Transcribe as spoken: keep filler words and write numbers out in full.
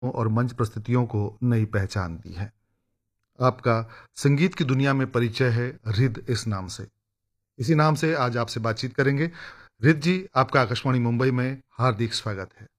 और मंच प्रस्तुतियों को नई पहचान दी है। आपका संगीत की दुनिया में परिचय है रिद इस नाम से। इसी नाम से आज आपसे बातचीत करेंगे। रिद जी, आपका आकाशवाणी मुंबई में हार्दिक स्वागत है।